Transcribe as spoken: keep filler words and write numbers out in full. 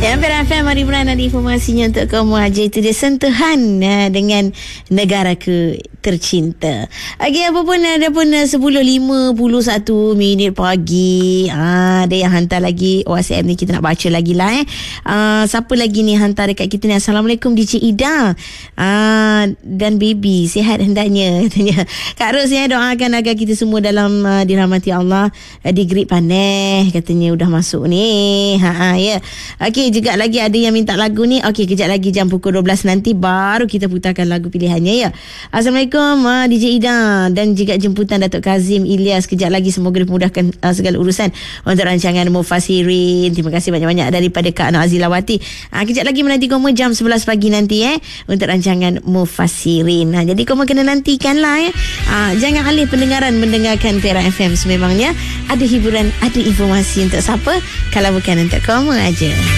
Dan Perak F M, mari beran ada informasinya untuk kamu aja. Itu dia sentuhan uh, dengan negara ke tercinta. Okey, apa pun ada pun sepuluh lima puluh satu minit pagi. Ah, ada yang hantar lagi WhatsApp ni, kita nak baca lagi lah eh. Ah, siapa lagi ni hantar dekat kita ni? Assalamualaikum D J Ida. Ah, dan baby sihat hendaknya katanya. Kak Ros ya, doakan agar kita semua dalam uh, dirahmati Allah, uh, di grip panen katanya udah masuk ni. Ha ha ya. Okey, juga lagi ada yang minta lagu ni. Okey, kejap lagi jam pukul dua belas nanti baru kita putarkan lagu pilihannya ya. Assalamualaikum uh, D J Ida dan juga jemputan Datuk Kazim Ilyas. Kejap lagi semoga dimudahkan uh, segala urusan untuk rancangan Mufasirin. Terima kasih banyak-banyak daripada Kak Ana Azilawati. Uh, kejap lagi menanti kamu jam sebelas pagi nanti eh untuk rancangan Mufasirin. Uh, jadi kamu kena nantikan lah eh. Uh, jangan alih pendengaran mendengarkan Perak F M. Sememangnya ada hiburan, ada informasi untuk siapa kalau bukan untuk kamu aja.